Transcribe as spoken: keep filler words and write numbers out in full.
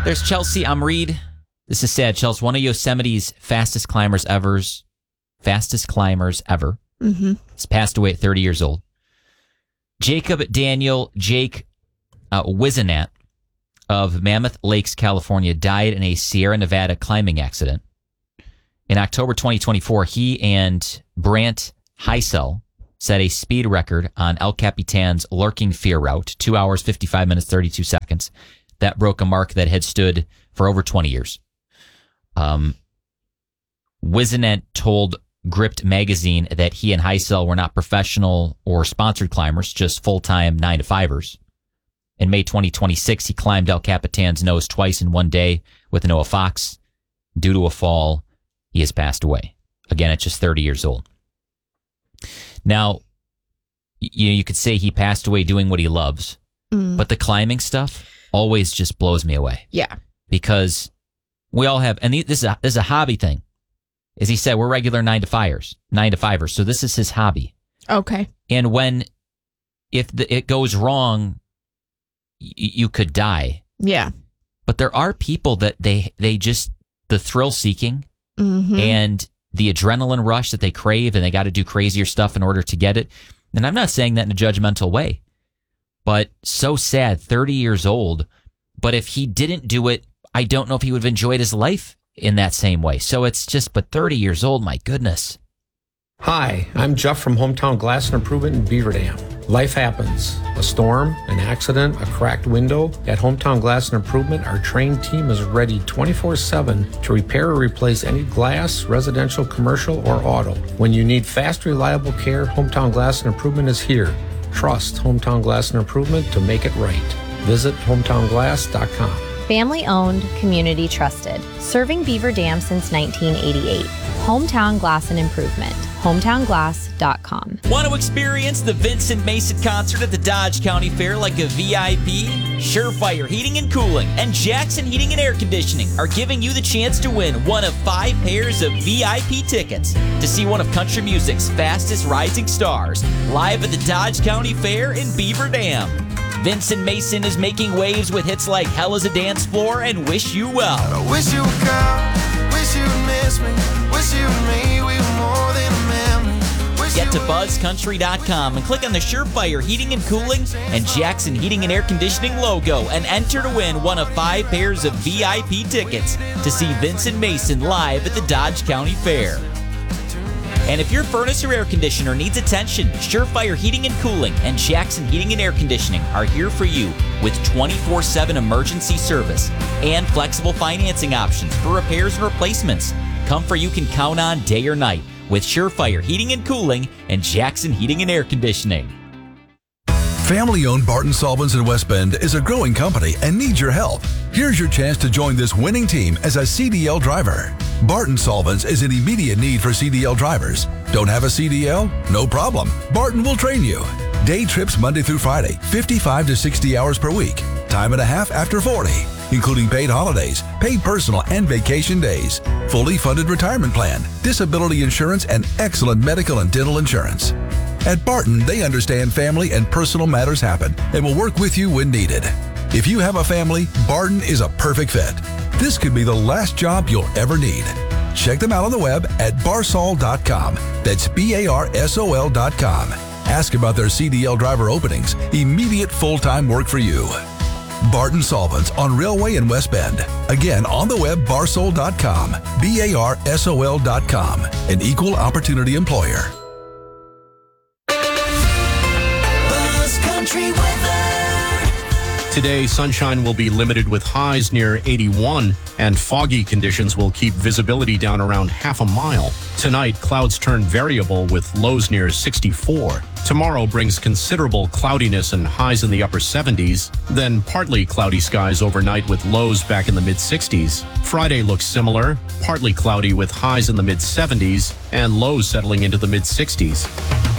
There's Chelsea Amreed. This is sad. Chelsea, one of Yosemite's fastest climbers ever. Fastest climbers ever. Mm-hmm. He's passed away at thirty years old. Jacob Daniel Jake uh, Wizenat of Mammoth Lakes, California, died in a Sierra Nevada climbing accident. In October twenty twenty-four, he and Brant Heisel set a speed record on El Capitan's Lurking Fear route, two hours, fifty-five minutes, thirty-two seconds. That broke a mark that had stood for over twenty years. Um, Wizenat told Gripped magazine that he and Heisel were not professional or sponsored climbers, just full-time nine to fivers. In May twenty twenty-six, he climbed El Capitan's nose twice in one day with Noah Fox. Due to a fall, he has passed away. Again, at just thirty years old. Now, you know, you could say he passed away doing what he loves, Mm. but the climbing stuff always just blows me away. Yeah. Because we all have, and this is a, this is a hobby thing. As he said, we're regular nine to fivers, nine to fivers. So this is his hobby. Okay. And when, if the, it goes wrong, y- you could die. Yeah. But there are people that they, they just, the thrill seeking Mm-hmm. and the adrenaline rush that they crave, and they got to do crazier stuff in order to get it. And I'm not saying that in a judgmental way, but so sad, thirty years old. But if he didn't do it, I don't know if he would have enjoyed his life in that same way. So it's just, but thirty years old, my goodness. Hi, I'm Jeff from Hometown Glass and Improvement in Beaver Dam. Life happens. A storm, an accident, a cracked window. At Hometown Glass and Improvement, our trained team is ready twenty-four seven to repair or replace any glass, residential, commercial, or auto. When you need fast, reliable care, Hometown Glass and Improvement is here. Trust Hometown Glass and Improvement to make it right. Visit hometown glass dot com. Family owned, community trusted. Serving Beaver Dam since nineteen eighty-eight. Hometown Glass and Improvement. hometown glass dot com. Want to experience the Vincent Mason concert at the Dodge County Fair like a V I P? Surefire Heating and Cooling and Jackson Heating and Air Conditioning are giving you the chance to win one of five pairs of V I P tickets to see one of country music's fastest rising stars live at the Dodge County Fair in Beaver Dam. Vincent Mason is making waves with hits like Hell is a Dance Floor and Wish You Well. I wish you would come, wish you would miss me, wish you and me, we were more than a memory. Wish Get to you would- buzz country dot com and click on the Surefire Heating and Cooling and Jackson Heating and Air Conditioning logo and enter to win one of five pairs of V I P tickets to see Vincent Mason live at the Dodge County Fair. And if your furnace or air conditioner needs attention, Surefire Heating and Cooling and Jackson Heating and Air Conditioning are here for you with twenty-four seven emergency service and flexible financing options for repairs and replacements. Comfort you can count on day or night with Surefire Heating and Cooling and Jackson Heating and Air Conditioning. Family-owned Barton Solvents in West Bend is a growing company and needs your help. Here's your chance to join this winning team as a C D L driver. Barton Solvents is in immediate need for C D L drivers. Don't have a C D L? No problem. Barton will train you. Day trips Monday through Friday, fifty-five to sixty hours per week. Time and a half after forty, including paid holidays, paid personal and vacation days, fully funded retirement plan, disability insurance, and excellent medical and dental insurance. At Barton, they understand family and personal matters happen and will work with you when needed. If you have a family, Barton is a perfect fit. This could be the last job you'll ever need. Check them out on the web at barsol dot com. That's B A R S O L dot com. Ask about their C D L driver openings. Immediate full-time work for you. Barton Solvents on Railway in West Bend. Again, on the web, barsol dot com. B A R S O L dot com. An equal opportunity employer. Country weather. Today, sunshine will be limited with highs near eighty-one, and foggy conditions will keep visibility down around half a mile. Tonight, clouds turn variable with lows near sixty-four. Tomorrow brings considerable cloudiness and highs in the upper seventies, then partly cloudy skies overnight with lows back in the mid-sixties. Friday looks similar, partly cloudy with highs in the mid-seventies and lows settling into the mid-sixties.